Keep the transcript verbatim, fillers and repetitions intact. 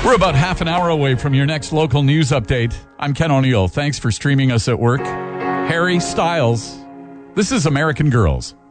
We're about half an hour away from your next local news update. I'm Ken O'Neill. Thanks for streaming us at work. Harry Styles. This is American Girls.